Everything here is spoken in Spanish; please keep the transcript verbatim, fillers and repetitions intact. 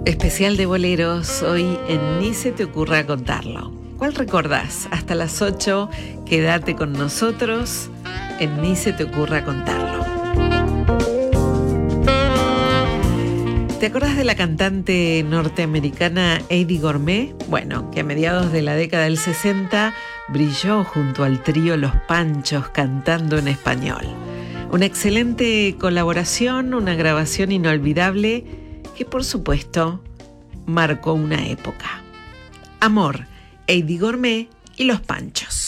Especial de boleros, hoy en Ni se te ocurra contarlo. ¿Cuál recordás? Hasta las ocho, quédate con nosotros en Ni se te ocurra contarlo. ¿Te acordás de la cantante norteamericana Eydie Gormé? Bueno, que a mediados de la década del sesenta brilló junto al trío Los Panchos cantando en español. Una excelente colaboración, una grabación inolvidable que por supuesto marcó una época. Amor, Eydie Gormé y Los Panchos.